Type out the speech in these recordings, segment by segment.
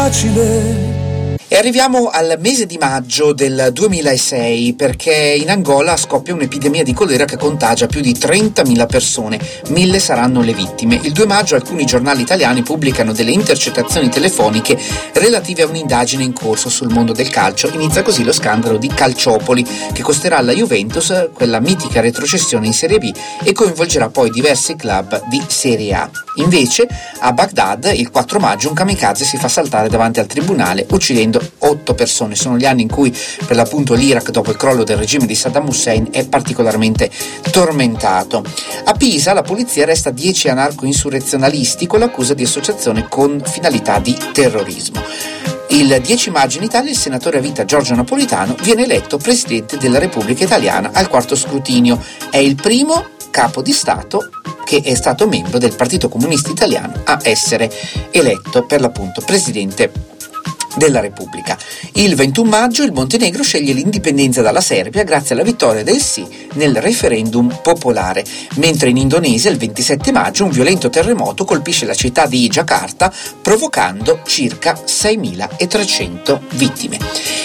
facile. E arriviamo al mese di maggio del 2006 perché in Angola scoppia un'epidemia di colera che contagia più di 30.000 persone, 1.000 saranno le vittime. Il 2 maggio alcuni giornali italiani pubblicano delle intercettazioni telefoniche relative a un'indagine in corso sul mondo del calcio. Inizia così lo scandalo di Calciopoli che costerà alla Juventus quella mitica retrocessione in Serie B e coinvolgerà poi diversi club di Serie A. Invece a Baghdad il 4 maggio un kamikaze si fa saltare davanti al tribunale uccidendo 8 persone. Sono gli anni in cui per l'appunto l'Iraq, dopo il crollo del regime di Saddam Hussein, è particolarmente tormentato. A Pisa la polizia arresta 10 anarco-insurrezionalisti con l'accusa di associazione con finalità di terrorismo. Il 10 maggio in Italia il senatore a vita Giorgio Napolitano viene eletto Presidente della Repubblica Italiana al 4º scrutinio. È il primo capo di Stato che è stato membro del Partito Comunista Italiano a essere eletto per l'appunto Presidente della Repubblica. Il 21 maggio il Montenegro sceglie l'indipendenza dalla Serbia grazie alla vittoria del sì nel referendum popolare, mentre in Indonesia il 27 maggio un violento terremoto colpisce la città di Jakarta provocando circa 6.300 vittime.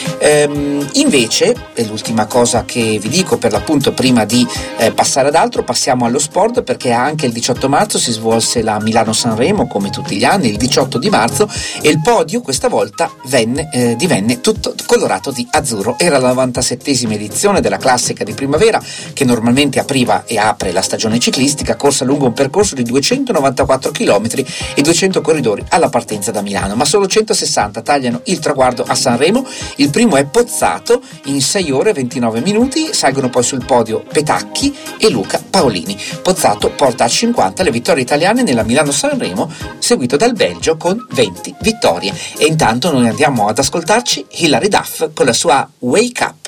Invece, è l'ultima cosa che vi dico per l'appunto prima di passare ad altro, passiamo allo sport perché anche il 18 marzo si svolse la Milano-Sanremo come tutti gli anni, il 18 di marzo, e il podio questa volta divenne tutto colorato di azzurro. Era la 97esima edizione della classica di primavera che normalmente apriva e apre la stagione ciclistica, corsa lungo un percorso di 294 km e 200 corridori alla partenza da Milano, ma solo 160 tagliano il traguardo a Sanremo. Il primo è Pozzato in 6 ore e 29 minuti, salgono poi sul podio Petacchi e Luca Paolini. Pozzato porta a 50 le vittorie italiane nella Milano-Sanremo, seguito dal Belgio con 20 vittorie. E intanto noi andiamo ad ascoltarci Hilary Duff con la sua Wake Up.